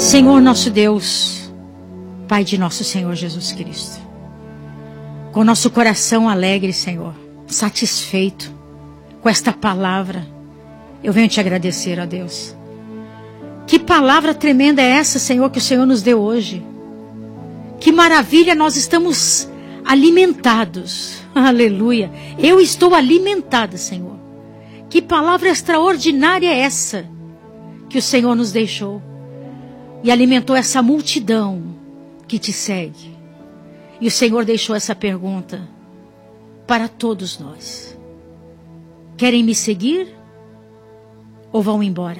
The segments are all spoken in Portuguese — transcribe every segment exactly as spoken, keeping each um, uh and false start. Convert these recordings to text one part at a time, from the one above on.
Senhor nosso Deus, Pai de nosso Senhor Jesus Cristo, com nosso coração alegre, Senhor, satisfeito com esta palavra, eu venho te agradecer, ó Deus. Que palavra tremenda é essa, Senhor, que o Senhor nos deu hoje. Que maravilha, nós estamos alimentados. Aleluia. Eu estou alimentada, Senhor. Que palavra extraordinária é essa que o Senhor nos deixou e alimentou essa multidão que te segue. E o Senhor deixou essa pergunta para todos nós: querem me seguir ou vão embora?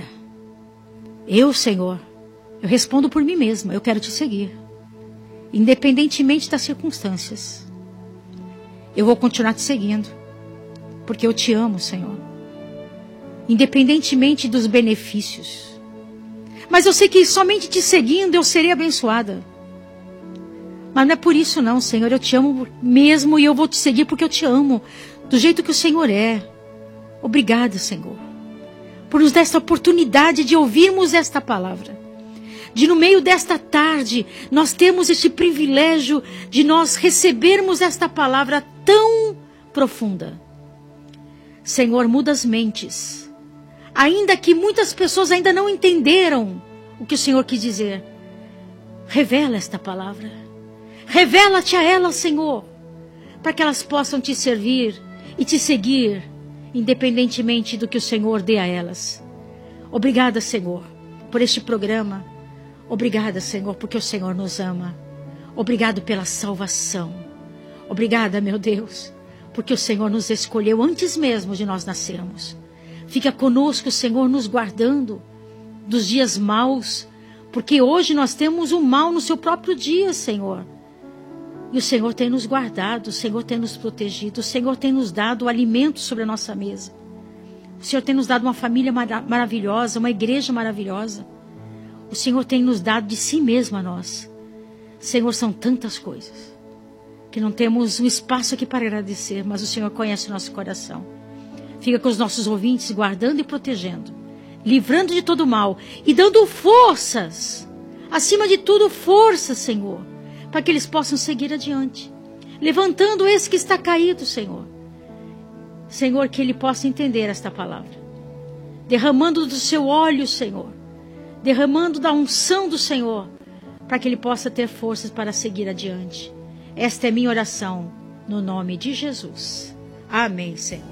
Eu, Senhor, eu respondo por mim mesma: eu quero te seguir, independentemente das circunstâncias. Eu vou continuar te seguindo, porque eu te amo, Senhor, independentemente dos benefícios. Mas eu sei que somente te seguindo eu serei abençoada. Mas não é por isso não, Senhor. Eu te amo mesmo e eu vou te seguir porque eu te amo, do jeito que o Senhor é. Obrigada, Senhor, por nos dar esta oportunidade de ouvirmos esta palavra. De no meio desta tarde, nós temos este privilégio de nós recebermos esta palavra tão profunda. Senhor, muda as mentes. Ainda que muitas pessoas ainda não entenderam o que o Senhor quis dizer, revela esta palavra. Revela-te a elas, Senhor, para que elas possam te servir e te seguir, independentemente do que o Senhor dê a elas. Obrigada, Senhor, por este programa. Obrigada, Senhor, porque o Senhor nos ama. Obrigado pela salvação. Obrigada, meu Deus, porque o Senhor nos escolheu antes mesmo de nós nascermos. Fica conosco, Senhor, nos guardando dos dias maus, porque hoje nós temos o mal no seu próprio dia, Senhor. E o Senhor tem nos guardado, o Senhor tem nos protegido, o Senhor tem nos dado o alimento sobre a nossa mesa. O Senhor tem nos dado uma família mar- maravilhosa, uma igreja maravilhosa. O Senhor tem nos dado de si mesmo a nós. Senhor, são tantas coisas que não temos um espaço aqui para agradecer, mas o Senhor conhece o nosso coração. Fica com os nossos ouvintes, guardando e protegendo, livrando de todo mal e dando forças, acima de tudo forças, Senhor, para que eles possam seguir adiante, levantando esse que está caído, Senhor. Senhor, que ele possa entender esta palavra, derramando do seu óleo, Senhor, derramando da unção do Senhor, para que ele possa ter forças para seguir adiante. Esta é minha oração, no nome de Jesus. Amém, Senhor.